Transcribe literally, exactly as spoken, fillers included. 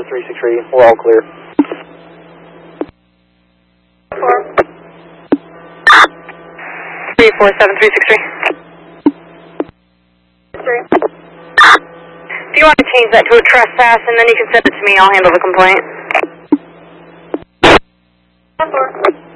three six three. We're all clear. three four seven three six three. If you want to change that to a trespass, and then you can send it to me, I'll handle the complaint.